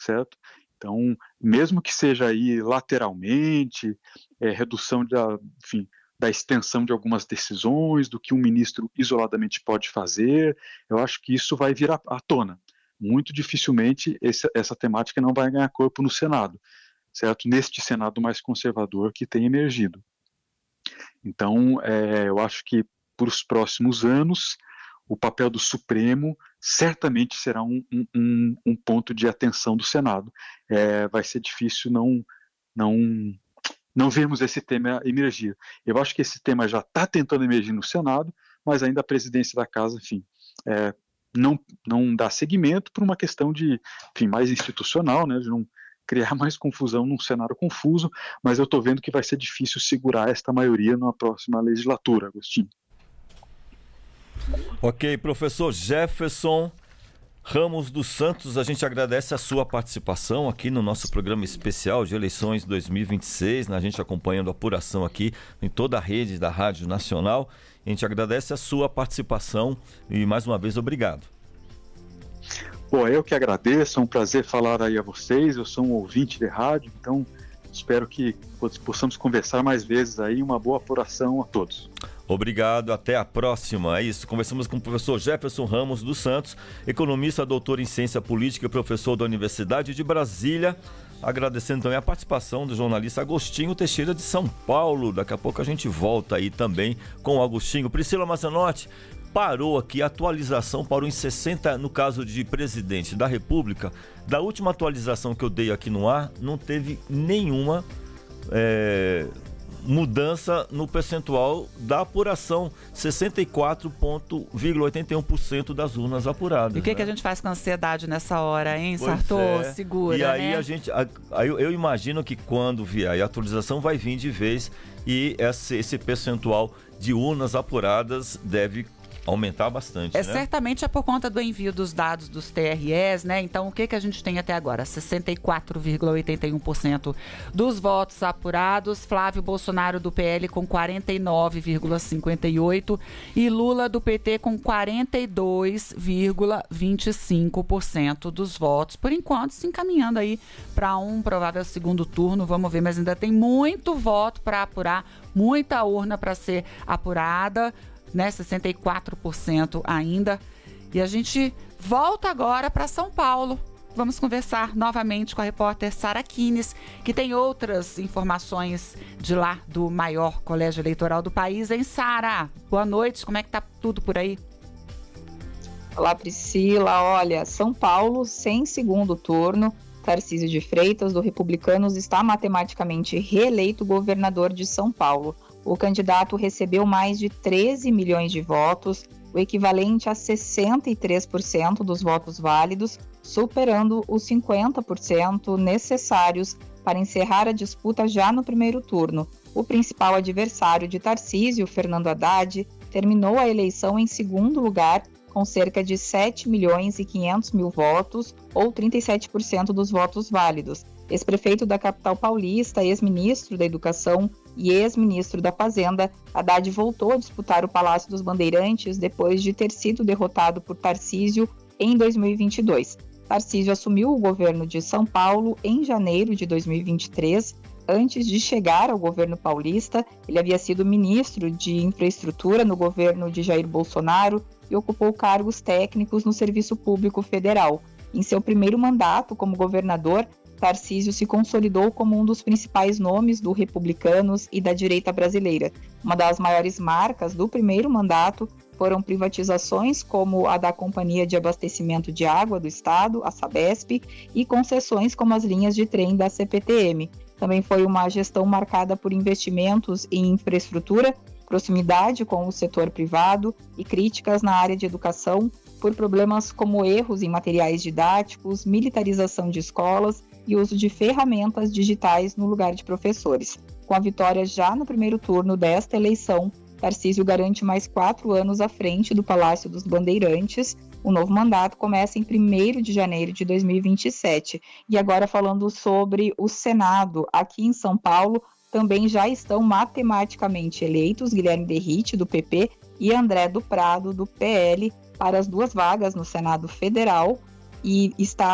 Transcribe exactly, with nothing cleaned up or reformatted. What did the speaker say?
certo? Então, mesmo que seja aí lateralmente, é, redução da, enfim, da extensão de algumas decisões, do que um ministro isoladamente pode fazer, eu acho que isso vai vir à, à tona. Muito dificilmente esse, essa temática não vai ganhar corpo no Senado, certo? Neste Senado mais conservador que tem emergido. Então, é, eu acho que para os próximos anos, o papel do Supremo certamente será um, um, um ponto de atenção do Senado. É, vai ser difícil não, não, não vermos esse tema emergir. Eu acho que esse tema já está tentando emergir no Senado, mas ainda a presidência da Casa, enfim, é, não, não dá seguimento por uma questão de, enfim, mais institucional, né, de não criar mais confusão num cenário confuso, mas eu estou vendo que vai ser difícil segurar esta maioria na próxima legislatura, Agostinho. Ok, professor Jefferson Ramos dos Santos, a gente agradece a sua participação aqui no nosso programa especial de eleições dois mil e vinte e seis, né? A gente acompanhando a apuração aqui em toda a rede da Rádio Nacional. A gente agradece a sua participação e mais uma vez obrigado. Bom, eu que agradeço, é um prazer falar aí a vocês, eu sou um ouvinte de rádio, então espero que possamos conversar mais vezes aí, uma boa apuração a todos. Obrigado, até a próxima. É isso, conversamos com o professor Jefferson Ramos dos Santos, economista, doutor em ciência política e professor da Universidade de Brasília. Agradecendo também a participação do jornalista Agostinho Teixeira de São Paulo. Daqui a pouco a gente volta aí também com o Agostinho. Priscila Mazzanotti, parou aqui, a atualização parou em sessenta, no caso de presidente da República. Da última atualização que eu dei aqui no ar, não teve nenhuma é, mudança no percentual da apuração, sessenta e quatro vírgula oitenta e um por cento das urnas apuradas. E o que, né? que a gente faz com ansiedade nessa hora, hein, Pois Sartor? é. Segura, E aí né? a gente, a, aí eu, eu imagino que quando vier a atualização vai vir de vez e esse, esse percentual de urnas apuradas deve aumentar bastante, É, né? certamente é por conta do envio dos dados dos T R Es, né? Então, o que, que a gente tem até agora? sessenta e quatro vírgula oitenta e um por cento dos votos apurados, Flávio Bolsonaro do P L com quarenta e nove vírgula cinquenta e oito por cento e Lula do P T com quarenta e dois vírgula vinte e cinco por cento dos votos. Por enquanto, se encaminhando aí para um provável segundo turno, vamos ver, mas ainda tem muito voto para apurar, muita urna para ser apurada, né, sessenta e quatro por cento ainda. E a gente volta agora para São Paulo. Vamos conversar novamente com a repórter Sara Kines, que tem outras informações de lá do maior colégio eleitoral do país. Hein, Sara? Boa noite, como é que tá tudo por aí? Olá, Priscila. Olha, São Paulo sem segundo turno. Tarcísio de Freitas, do Republicanos, está matematicamente reeleito governador de São Paulo. O candidato recebeu mais de treze milhões de votos, o equivalente a sessenta e três por cento dos votos válidos, superando os cinquenta por cento necessários para encerrar a disputa já no primeiro turno. O principal adversário de Tarcísio, Fernando Haddad, terminou a eleição em segundo lugar, com cerca de sete milhões e quinhentos mil votos, ou trinta e sete por cento dos votos válidos. Ex-prefeito da capital paulista, ex-ministro da Educação e ex-ministro da Fazenda, Haddad voltou a disputar o Palácio dos Bandeirantes depois de ter sido derrotado por Tarcísio em dois mil e vinte e dois. Tarcísio assumiu o governo de São Paulo em janeiro de dois mil e vinte e três. Antes de chegar ao governo paulista, ele havia sido ministro de Infraestrutura no governo de Jair Bolsonaro e ocupou cargos técnicos no Serviço Público Federal. Em seu primeiro mandato como governador, Tarcísio se consolidou como um dos principais nomes do Republicanos e da direita brasileira. Uma das maiores marcas do primeiro mandato foram privatizações como a da Companhia de Abastecimento de Água do Estado, a Sabesp, e concessões como as linhas de trem da C P T M. Também foi uma gestão marcada por investimentos em infraestrutura, proximidade com o setor privado e críticas na área de educação por problemas como erros em materiais didáticos, militarização de escolas e uso de ferramentas digitais no lugar de professores. Com a vitória já no primeiro turno desta eleição, Tarcísio garante mais quatro anos à frente do Palácio dos Bandeirantes. O novo mandato começa em primeiro de janeiro de dois mil e vinte e sete. E agora falando sobre o Senado, aqui em São Paulo, também já estão matematicamente eleitos Guilherme Derrite, do P P, e André do Prado, do P L, para as duas vagas no Senado Federal, e está